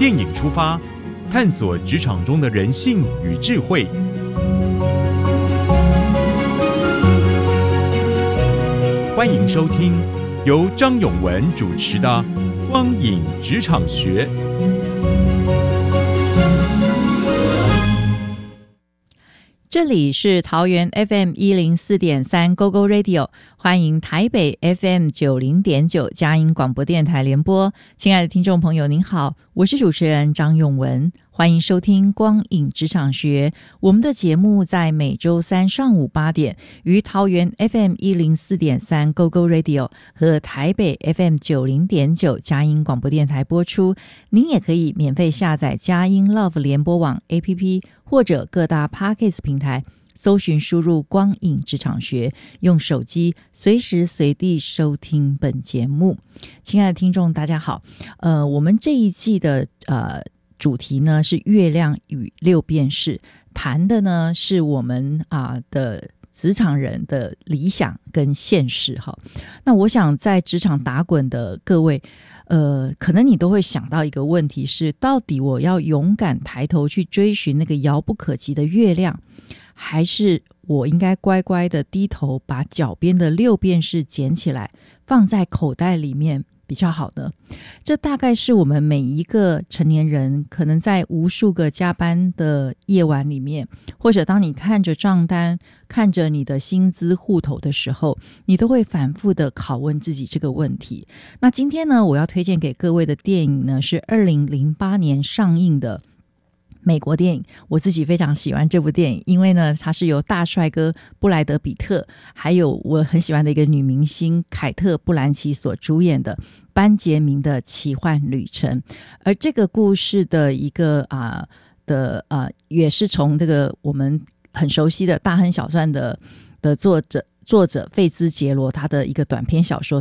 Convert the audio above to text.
电影出发，探索职场中的人性与智慧。欢迎收听由张永文主持的《光影职场学》。 这里是桃园 FM104.3 GoGo Radio， 欢迎台北 FM90.9 佳音广播电台联播。亲爱的听众朋友您好，我是主持人张永文，欢迎收听光影职场学。我们的节目在每周三上午8点于桃园 FM104.3 GoGo Radio 和台北 FM90.9 佳音广播电台播出。您也可以免费下载佳音 Love 联播网 APP，或者各大 Podcast 平台搜寻输入光影职场学，用手机随时随地收听本节目。亲爱的听众大家好，我们这一季的主题呢是月亮与六便士，谈的呢是我们的职场人的理想跟现实。那我想在职场打滚的各位可能你都会想到一个问题是，到底我要勇敢抬头去追寻那个遥不可及的月亮，还是我应该乖乖的低头把脚边的六便士捡起来放在口袋里面比较好呢？这大概是我们每一个成年人可能在无数个加班的夜晚里面，或者当你看着账单，看着你的薪资户头的时候，你都会反复的拷问自己这个问题。那今天呢，我要推荐给各位的电影呢是2008年上映的美国电影。我自己非常喜欢这部电影，因为呢它是由大帅哥布莱德比特还有我很喜欢的一个女明星凯特布兰奇所主演的班杰明的奇幻旅程。而这个故事的一个也是从这个我们很熟悉的大亨小传的作者费兹杰罗他的一个短篇小说